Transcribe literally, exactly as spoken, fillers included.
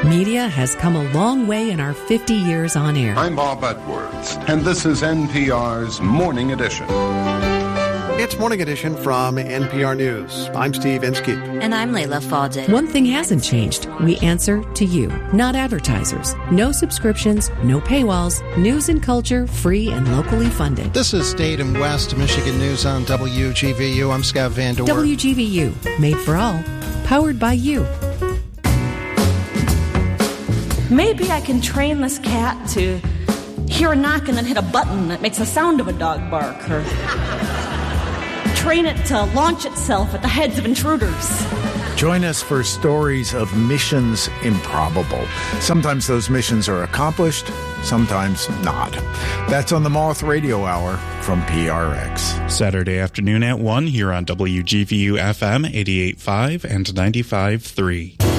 Media has come a long way in our fifty years on air. I'm Bob Edwards, and this is N P R's Morning Edition. It's Morning Edition from N P R News. I'm Steve Inskeep. And I'm Layla Fadel. One thing hasn't changed. We answer to you, not advertisers. No subscriptions, no paywalls. News and culture, free and locally funded. This is State and West Michigan News on W G V U. I'm Scott Van Der Werf. W G V U, made for all, powered by you. Maybe I can train this cat to hear a knock and then hit a button that makes the sound of a dog bark, or train it to launch itself at the heads of intruders. Join us for stories of missions improbable. Sometimes those missions are accomplished, sometimes not. That's on the Moth Radio Hour from P R X. Saturday afternoon at one here on W G V U F M eighty-eight point five and ninety-five point three.